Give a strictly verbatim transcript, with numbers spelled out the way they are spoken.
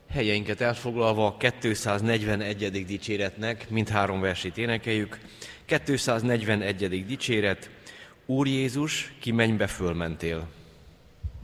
Helyeinket elfoglalva a kétszáznegyvenegyedik dicséretnek mindhárom versét énekeljük. kétszáznegyvenegyedik dicséret. Úr Jézus, ki mennybe fölmentél.